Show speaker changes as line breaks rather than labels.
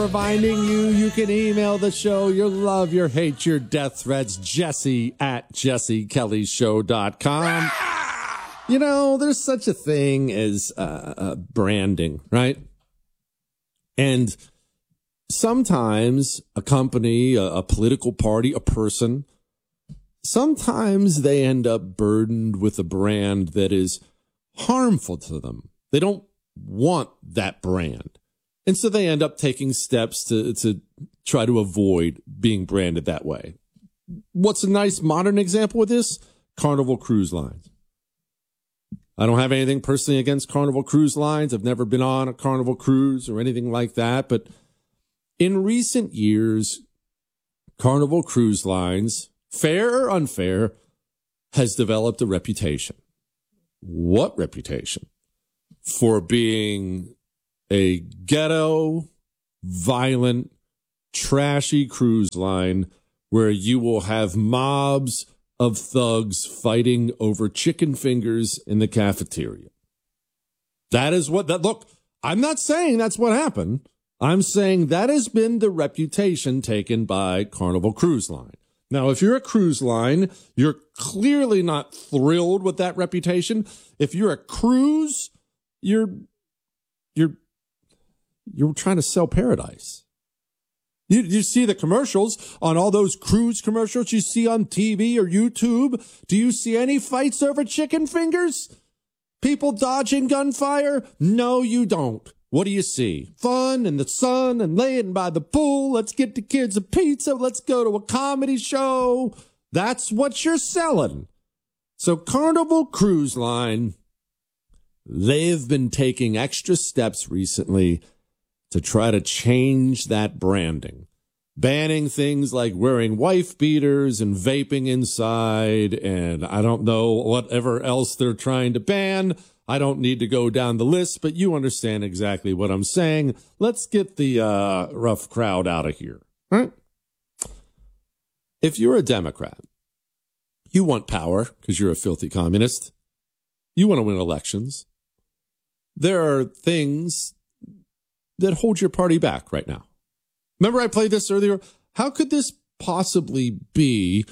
reminding you, you can email the show your love, your hate, your death threats, Jesse at jessekellyshow.com. You know, there's such a thing as branding, right? And sometimes a company, a political party, a person, sometimes they end up burdened with a brand that is harmful to them. They don't want that brand. And so they end up taking steps to try to avoid being branded that way. What's a nice modern example of this? Carnival Cruise Lines. I don't have anything personally against Carnival Cruise Lines. I've never been on a Carnival cruise or anything like that. But in recent years, Carnival Cruise Lines, fair or unfair, has developed a reputation. What reputation? For being a ghetto, violent, trashy cruise line where you will have mobs of thugs fighting over chicken fingers in the cafeteria. That is what that, look, I'm not saying that's what happened. I'm saying that has been the reputation taken by Carnival Cruise Line. Now, if you're a cruise line, you're clearly not thrilled with that reputation. If you're a cruise, you're trying to sell paradise. You see the commercials on all those cruise commercials you see on TV or YouTube. Do you see any fights over chicken fingers? People dodging gunfire? No, you don't. What do you see? Fun in the sun and laying by the pool. Let's get the kids a pizza. Let's go to a comedy show. That's what you're selling. So Carnival Cruise Line, they've been taking extra steps recently to try to change that branding, banning things like wearing wife beaters and vaping inside, and I don't know whatever else they're trying to ban. I don't need to go down the list, but you understand exactly what I'm saying. Let's get the rough crowd out of here. All right? If you're a Democrat, you want power because you're a filthy communist. You want to win elections. There are things that hold your party back right now. Remember I played this earlier? How could this possibly be